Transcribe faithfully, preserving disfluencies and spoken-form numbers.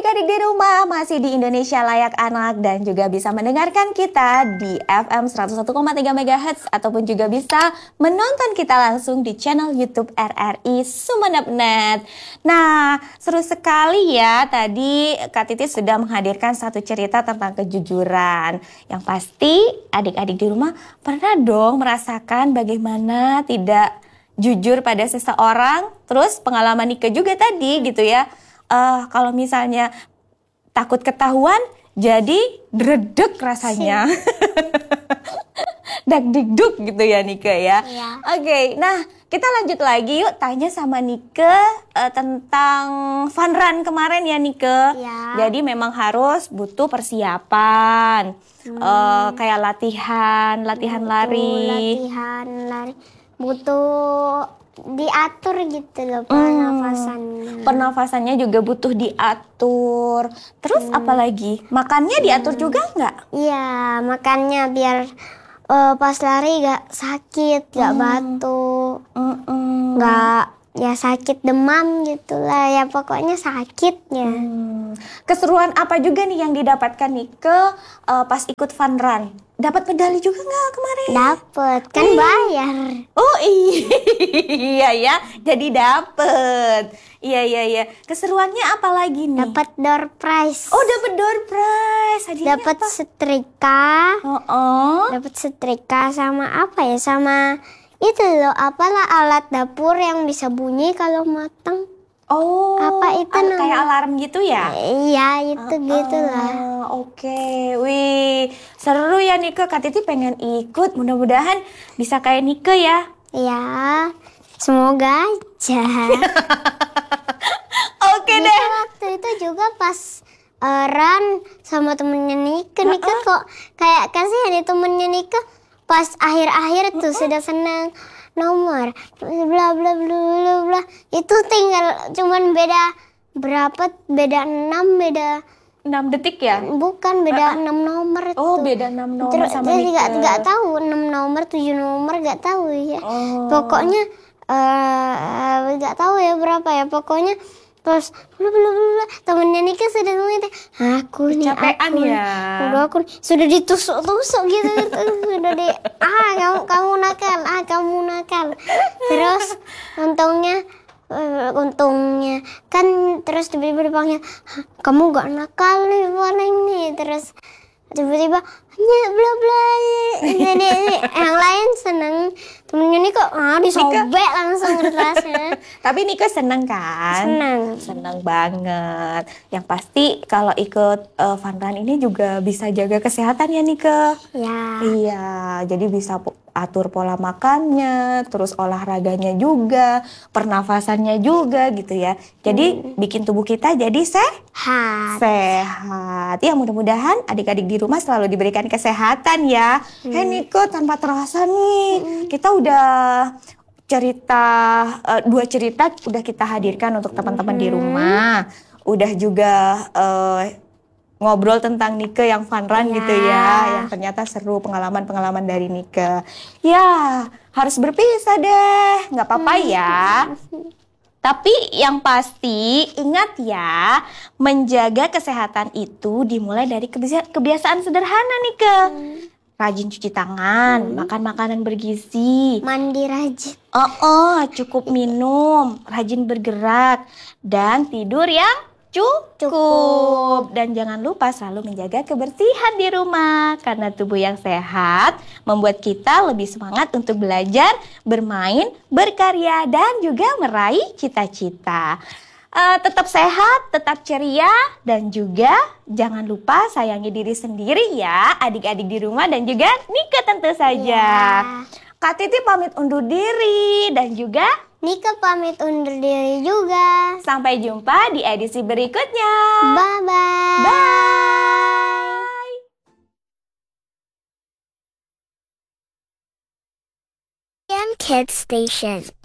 adik-adik di rumah, masih di Indonesia Layak Anak dan juga bisa mendengarkan kita di F M seratus satu koma tiga megahertz ataupun juga bisa menonton kita langsung di channel YouTube R R I Sumeneb Net. Nah, seru sekali ya, tadi Kak Titi sudah menghadirkan satu cerita tentang kejujuran. Yang pasti adik-adik di rumah pernah dong merasakan bagaimana tidak jujur pada seseorang. Terus pengalaman Nike juga tadi gitu ya. Uh, kalau misalnya takut ketahuan, jadi dredeg rasanya. Dak-dikduk gitu ya Nike ya. Iya. Oke, okay, nah kita lanjut lagi yuk tanya sama Nike uh, tentang fun run kemarin ya Nike. Iya. Jadi memang harus butuh persiapan, hmm. uh, kayak latihan, latihan butuh lari. Latihan lari, butuh diatur gitu loh pernafasannya. Hmm, pernafasannya juga butuh diatur. Terus hmm. apalagi? Makannya diatur hmm. juga nggak? Iya, makannya biar uh, pas lari gak sakit, gak hmm. batuk, Mm-mm. gak ya sakit demam gitu lah. Ya pokoknya sakitnya. Hmm. Keseruan apa juga nih yang didapatkan nih ke uh, pas ikut fun run? Dapat medali juga nggak kemarin? Dapet, kan Wih. bayar. Oh iya ya, jadi dapet. Iya iya iya. Keseruannya apa lagi nih? Dapat door prize. Oh dapat door prize. Dapat setrika. Oh, oh. Dapat setrika sama apa ya? Sama itu loh, apalah alat dapur yang bisa bunyi kalau matang. Oh, apa itu al- namanya? Kayak alarm gitu ya? Iya, itu uh, gitulah. Uh, Oke, okay. Wih, seru ya Nike. Kak Titi pengen ikut. Mudah-mudahan bisa kayak Nike ya. Iya, semoga aja. Oke okay deh. Waktu itu juga pas uh, run sama temennya Nike, uh-uh. Nike kok kayak kasihan itu temennya Nike. Pas akhir-akhir tuh uh-uh. sudah senang. Nomor bla bla bla bla bla itu tinggal cuman beda berapa, beda enam, beda enam detik ya? Bukan, beda enam nomor. Oh, tuh. beda enam nomor Terus, sama Nike. Gak, gak tahu enam nomor, tujuh nomor gak tahu ya. Oh. Pokoknya uh, gak tahu ya berapa ya. Pokoknya pas bla bla bla temennya Nike sudah ngomong, aku nih aku ya. Udah aku sudah ditusuk-tusuk gitu, gitu. Sudah di ah kamu kamu nakal, ah kamu nakal. Terus untungnya uh, untungnya kan terus tiba-tiba dipanggil, kamu gak nakal nih Boneng nih. Terus tiba-tiba hanya bla bla. Jadi yang lain seneng, temennya Nike ah disobek langsung kertasnya. Tapi Nike seneng kan? Seneng. Seneng banget. Yang pasti kalau ikut uh, fun run ini juga bisa jaga kesehatan ya Nike. Ya. Iya, jadi bisa atur pola makannya, terus olahraganya juga, pernafasannya juga gitu ya. Jadi hmm. bikin tubuh kita jadi sehat. Sehat. Ya mudah-mudahan adik-adik di rumah selalu diberikan kesehatan ya. Hmm. Hei Nike, tanpa terasa nih hmm. kita udah cerita uh, dua cerita udah kita hadirkan untuk teman-teman hmm. di rumah. Udah juga uh, ngobrol tentang Nike yang fun run ya. Gitu ya, yang ternyata seru pengalaman-pengalaman dari Nike. Ya, harus berpisah deh, nggak apa-apa hmm. ya. Tapi yang pasti ingat ya, menjaga kesehatan itu dimulai dari kebiasa- kebiasaan sederhana Nike. Hmm. Rajin cuci tangan, hmm. makan makanan bergizi, mandi rajin. Oh, oh, cukup minum, rajin bergerak, dan tidur yang Cukup. Cukup. Dan jangan lupa selalu menjaga kebersihan di rumah. Karena tubuh yang sehat membuat kita lebih semangat untuk belajar, bermain, berkarya, dan juga meraih cita-cita. Uh, tetap sehat, tetap ceria, dan juga jangan lupa sayangi diri sendiri ya, adik-adik di rumah dan juga Nike tentu saja. Yeah. Kak Titi pamit undur diri dan juga Nike pamit undur diri juga. Sampai jumpa di edisi berikutnya. Bye-bye. Bye. Kids Station.